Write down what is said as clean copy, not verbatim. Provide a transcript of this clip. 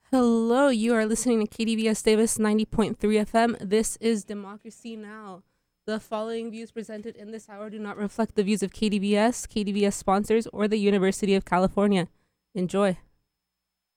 Hello, you are listening to KDVS Davis 90.3 FM. This is Democracy Now! The following views presented in this hour do not reflect the views of KDVS, KDVS sponsors, or the University of California. Enjoy.